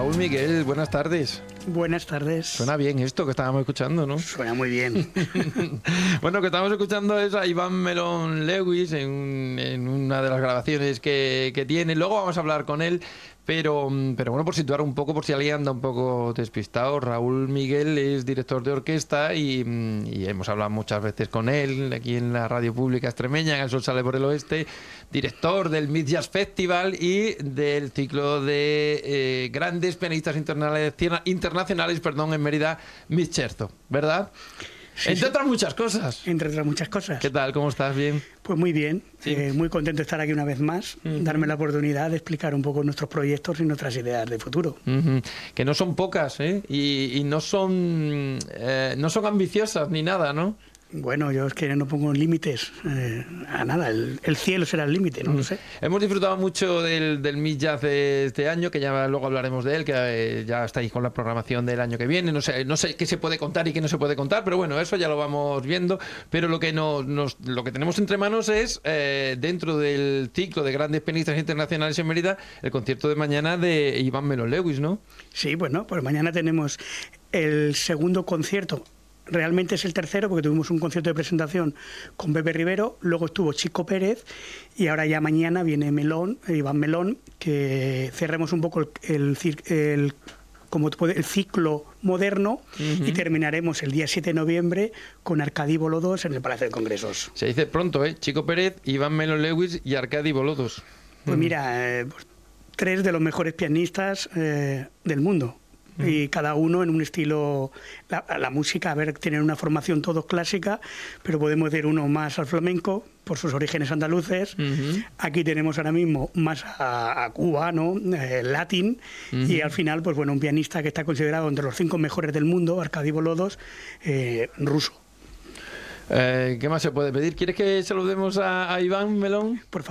Raúl Miguel, buenas tardes. Buenas tardes. Suena bien esto que estábamos escuchando, ¿no? Suena muy bien. Bueno, que estamos escuchando es a Ivan Melón Lewis en una de las grabaciones que tiene. Luego vamos a hablar con él, pero bueno, por situar un poco, por si alguien anda un poco despistado, Raúl Miguel es director de orquesta y hemos hablado muchas veces con él aquí en la radio pública extremeña, en El Sol Sale por el Oeste, director del Mid Jazz Festival y del ciclo de grandes pianistas internacionales, en Mérida, Mid Scherzo, ¿verdad? Sí, Entre otras muchas cosas. Entre otras muchas cosas. ¿Qué tal? ¿Cómo estás? ¿Bien? Pues muy bien. Sí. Muy contento de estar aquí una vez más, darme la oportunidad de explicar un poco nuestros proyectos y nuestras ideas de futuro. Que no son pocas, ¿eh? Y no son ambiciosas ni nada, ¿no? Bueno, yo es que no pongo límites a nada. El cielo será el límite, no lo sé. Hemos disfrutado mucho del Mid Jazz de este año, que ya luego hablaremos de él, que ya estáis con la programación del año que viene. No sé qué se puede contar y qué no se puede contar, pero bueno, eso ya lo vamos viendo. Pero lo que lo que tenemos entre manos es, dentro del ciclo de grandes pianistas internacionales en Mérida, el concierto de mañana de Ivan Melón Lewis, ¿no? Sí, bueno, pues mañana tenemos el segundo concierto. Realmente es el tercero porque tuvimos un concierto de presentación con Pepe Rivero, luego estuvo Chico Pérez y ahora ya mañana viene Ivan Melón, que cerremos un poco el ciclo moderno y terminaremos el día 7 de noviembre con Arkady Volodos en el Palacio de Congresos. Se dice pronto, ¿eh? Chico Pérez, Ivan Melón Lewis y Arkady Volodos. Pues mira, tres de los mejores pianistas del mundo. Y cada uno en un estilo, la música, tienen una formación todos clásica, pero podemos decir uno más al flamenco, por sus orígenes andaluces. Aquí tenemos ahora mismo más a cubano, latín, y al final, pues bueno, un pianista que está considerado entre los 5 mejores del mundo, Arkady Volodos, ruso. ¿Qué más se puede pedir? ¿Quieres que saludemos a Iván Melón? Por favor.